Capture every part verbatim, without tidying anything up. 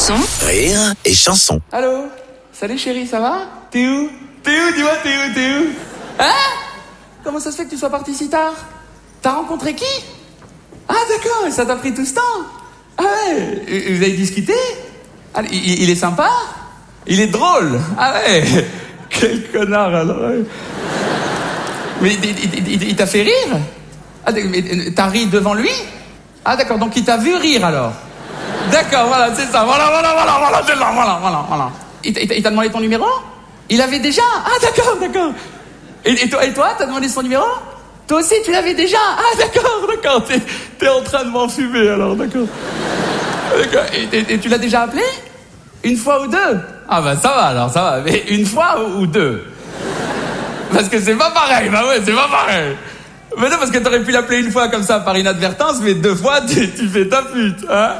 chanson. Rire et chanson. Allô? Salut chérie, ça va? T'es où? T'es où, dis-moi, t'es où, t'es où? Hein? Comment ça se fait que tu sois parti si tard? T'as rencontré qui? Ah d'accord, et ça t'a pris tout ce temps? Ah ouais, et vous avez discuté? Ah, il, il est sympa? Il est drôle? Ah ouais, quel connard alors. Ouais. Mais il, il, il, il t'a fait rire? Ah, mais t'as ri devant lui? Ah d'accord, donc il t'a vu rire alors? D'accord, voilà, c'est ça, voilà, voilà, voilà, voilà, c'est ça, voilà, voilà, voilà. Il t'a, il t'a demandé ton numéro? Il avait déjà? Ah d'accord, d'accord. Et, et toi, et toi, t'as demandé son numéro? Toi aussi, tu l'avais déjà? Ah d'accord, d'accord, t'es, t'es en train de m'enfumer alors, d'accord. D'accord. Et, et, et tu l'as déjà appelé? Une fois ou deux? Ah bah ça va alors, ça va, mais une fois ou, ou deux? Parce que c'est pas pareil, bah ouais, c'est pas pareil. Mais non, parce que t'aurais pu l'appeler une fois comme ça par inadvertance, mais deux fois, tu, tu fais ta pute, hein?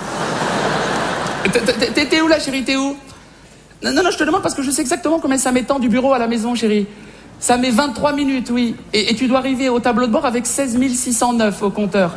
T'es, t'es où là, chérie, t'es où? Non, non, non, je te demande parce que je sais exactement combien ça m'étend du bureau à la maison, chérie. Ça met vingt-trois minutes, oui. Et, et tu dois arriver au tableau de bord avec seize mille six cent neuf au compteur.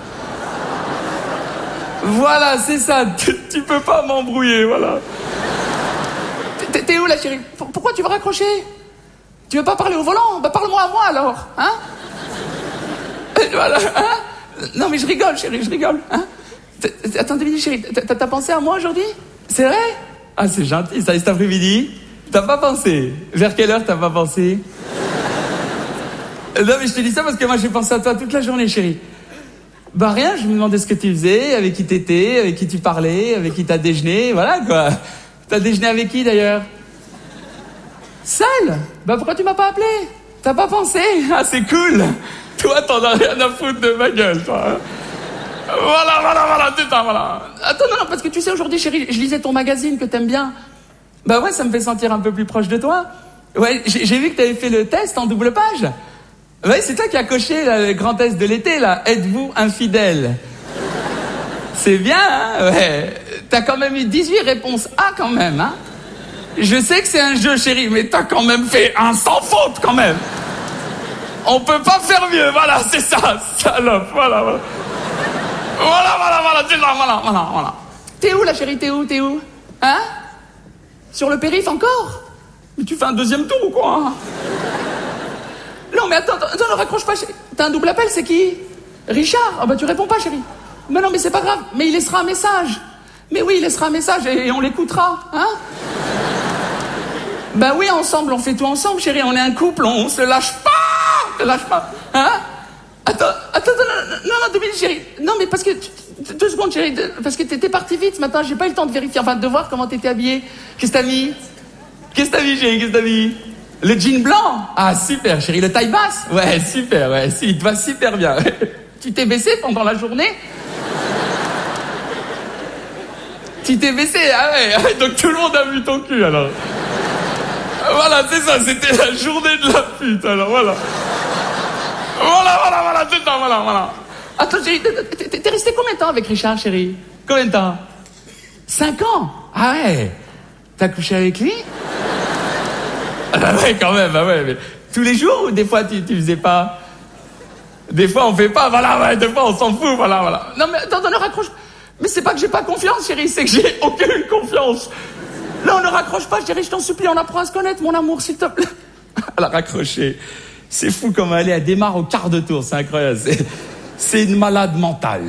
Voilà, c'est ça. Tu, tu peux pas m'embrouiller, voilà. T'es, t'es où là, chérie? Pourquoi tu veux raccrocher? Tu veux pas parler au volant? Bah parle-moi à moi alors, hein? Voilà, hein? Non mais je rigole, chérie, je rigole, hein? Attends deux minutes, chérie, t'as, t'as pensé à moi aujourd'hui? C'est vrai? Ah, c'est gentil, ça, cet après-midi? T'as pas pensé? Vers quelle heure t'as pas pensé? Non, mais je te dis ça parce que moi, j'ai pensé à toi toute la journée, chérie. Bah, rien, je me demandais ce que tu faisais, avec qui t'étais, avec qui tu parlais, avec qui t'as déjeuné, voilà, quoi. T'as déjeuné avec qui, d'ailleurs? Seul? Bah, pourquoi tu m'as pas appelé? T'as pas pensé? Ah, c'est cool! Toi, t'en as rien à foutre de ma gueule, toi. Hein. Voilà, voilà, voilà, c'est ça, voilà. Attends, non, non, parce que tu sais, aujourd'hui, chérie, je lisais ton magazine que t'aimes bien. Bah ouais, ça me fait sentir un peu plus proche de toi. Ouais, j'ai, j'ai vu que t'avais fait le test en double page. Ouais, c'est toi qui as coché là, le grand test de l'été, là. Êtes-vous infidèle? C'est bien, hein? Ouais. T'as quand même eu dix-huit réponses A, quand même, hein? Je sais que c'est un jeu, chérie, mais t'as quand même fait un sans faute, quand même. On peut pas faire mieux, voilà, c'est ça, salope, voilà, voilà. Voilà, voilà, voilà, c'est ça, voilà, voilà, voilà. T'es où, la chérie, t'es où, t'es où? Hein? Sur le périph' encore? Mais tu fais un deuxième tour ou quoi? Non, mais attends, attends, ne raccroche pas, chérie. T'as un double appel, c'est qui? Richard? Ah bah tu réponds pas, chérie. Mais non, mais c'est pas grave, mais il laissera un message. Mais oui, il laissera un message et, et on l'écoutera, hein? Bah oui, ensemble, on fait tout ensemble, chérie, on est un couple, on se lâche pas! On se lâche pas, hein? Attends, attends, non, non, non, deux minutes, chérie. Non, mais parce que, deux secondes, chérie, parce que t'étais partie vite ce matin, j'ai pas eu le temps de vérifier, enfin, de voir comment t'étais habillée. Qu'est-ce que t'as mis? Qu'est-ce que t'as mis, chérie, qu'est-ce que t'as mis? Le jean blanc? Ah, super, chérie, le taille basse? Ouais, super, ouais, si, il te va super bien. Tu t'es baissé pendant la journée? Tu t'es baissé, ah ouais, donc tout le monde a vu ton cul, alors. Voilà, c'est ça, c'était la journée de la pute, alors, voilà. Voilà, voilà, voilà, c'est ça, voilà, voilà. Attends, chérie, t'es, t'es resté combien de temps avec Richard, chérie? Combien de temps? Cinq ans? Ah ouais. T'as couché avec lui? Ah bah ouais, quand même, bah ouais, mais tous les jours ou des fois tu, tu faisais pas? Des fois on fait pas, voilà, ouais, des fois on s'en fout, voilà, voilà. Non mais attends, ne raccroche. Mais c'est pas que j'ai pas confiance, chérie, c'est que j'ai aucune confiance. Non, ne raccroche pas, chérie, je t'en supplie, on apprend à se connaître, mon amour, s'il te plaît. Elle a raccroché. C'est fou comme elle est, elle démarre au quart de tour, c'est incroyable. C'est, c'est une malade mentale.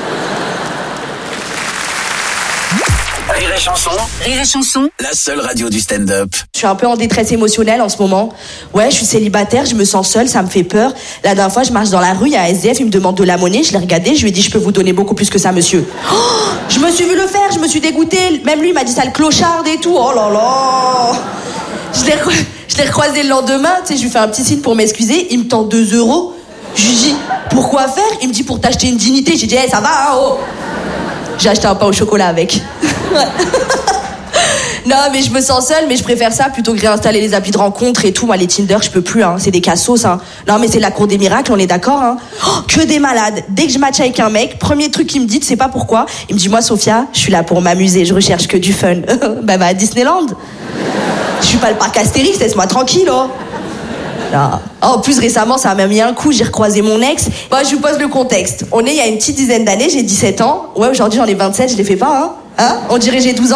Rire et chanson. Rire et chanson. La seule radio du stand-up. Je suis un peu en détresse émotionnelle en ce moment. Ouais, je suis célibataire, je me sens seule, ça me fait peur. La dernière fois, je marche dans la rue, il y a un S D F, il me demande de la monnaie, je l'ai regardé, je lui ai dit, je peux vous donner beaucoup plus que ça, monsieur. Oh, je me suis vu le faire, je me suis dégoûtée. Même lui, il m'a dit, sale clocharde et tout. Oh là là. Je l'ai, re... je l'ai recroisé le lendemain, tu sais, je lui fais un petit signe pour m'excuser, il me tend deux euros. Je lui dis, pourquoi faire? Il me dit, pour t'acheter une dignité. J'ai dit, hey, ça va, hein, oh. J'ai acheté un pain au chocolat avec. Non, mais je me sens seule, mais je préfère ça plutôt que réinstaller les applis de rencontre et tout. Moi, les Tinder, je peux plus, hein. C'est des cassos, hein. Non, mais c'est la cour des miracles, on est d'accord, hein. Oh, que des malades. Dès que je match avec un mec, premier truc qu'il me dit, tu sais pas pourquoi, il me dit, moi, Sophia, je suis là pour m'amuser, je recherche que du fun. Bah, bah, à Disneyland. Je suis pas le parc Astérix, laisse-moi tranquille, oh. Non. Oh, en plus, récemment, ça m'a mis un coup, j'ai recroisé mon ex. Bon, je vous pose le contexte. On est il y a une petite dizaine d'années, j'ai dix-sept ans. Ouais, aujourd'hui, j'en ai vingt-sept, je les fais pas, hein. Hein? On dirait j'ai douze ans.